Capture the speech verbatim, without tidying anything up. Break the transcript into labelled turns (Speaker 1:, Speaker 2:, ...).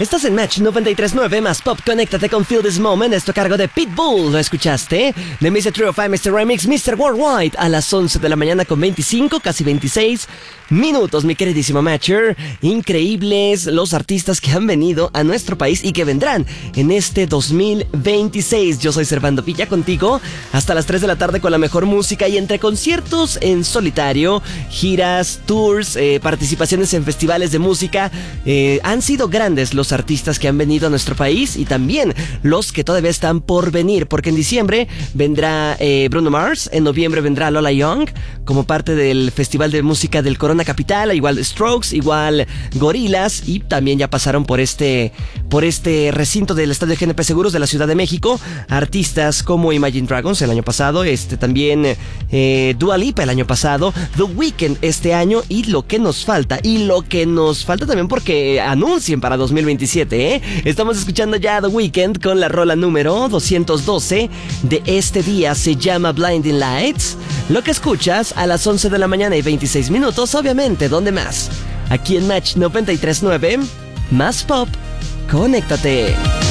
Speaker 1: Estás en Match noventa y tres punto nueve más Pop. Conéctate con Feel This Moment. Esto a cargo de Pitbull. ¿Lo escuchaste? De mister Trio of Five, mister Remix, mister Worldwide. A las once de la mañana con veinticinco, casi veintiséis minutos, mi queridísimo Matcher. Increíbles los artistas que han venido a nuestro país y que vendrán en este dos mil veintiséis. Yo soy Servando Villa contigo hasta las tres de la tarde con la mejor música, y entre conciertos en solitario, giras, tours, eh, participaciones en festivales de música, eh, han sido grandes los artistas que han venido a nuestro país, y también los que todavía están por venir, porque en diciembre vendrá eh, Bruno Mars, en noviembre vendrá Lola Young como parte del Festival de Música del Corona Capital, igual Strokes, igual Gorillaz, y también ya pasaron por este por este recinto del Estadio G N P Seguros de la Ciudad de México artistas como Imagine Dragons el año pasado, este también eh, Dua Lipa el año pasado, The Weeknd este año, y lo que nos falta, y lo que nos falta también porque anuncien para dos mil veintisiete, ¿eh? Estamos escuchando ya a The Weeknd con la rola número doscientos doce de este día, se llama Blinding Lights. Lo que escuchas a las once de la mañana y veintiséis minutos, obviamente, ¿dónde más? Aquí en Match noventa y tres punto nueve, más Pop, conéctate.